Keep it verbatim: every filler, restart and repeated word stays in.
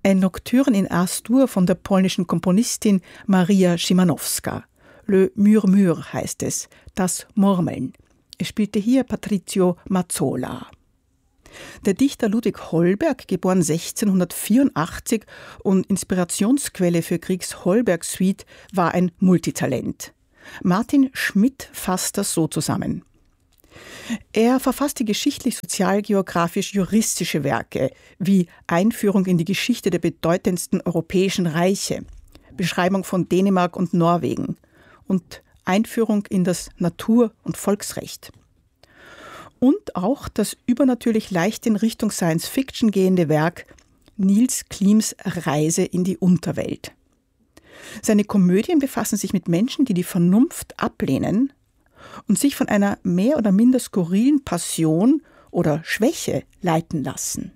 Ein Nocturne in As-Dur von der polnischen Komponistin Maria Szymanowska. Le Murmure heißt es, das Murmeln. Es spielte hier Patrizio Mazzola. Der Dichter Ludwig Holberg, geboren sechzehnhundertvierundachtzig und Inspirationsquelle für Griegs Holberg-Suite, war ein Multitalent. Martin Schmidt fasst das so zusammen. Er verfasste geschichtlich, sozialgeografisch-juristische Werke wie Einführung in die Geschichte der bedeutendsten europäischen Reiche, Beschreibung von Dänemark und Norwegen und Einführung in das Natur- und Volksrecht. Und auch das übernatürlich leicht in Richtung Science-Fiction gehende Werk Nils Klims Reise in die Unterwelt. Seine Komödien befassen sich mit Menschen, die die Vernunft ablehnen und sich von einer mehr oder minder skurrilen Passion oder Schwäche leiten lassen.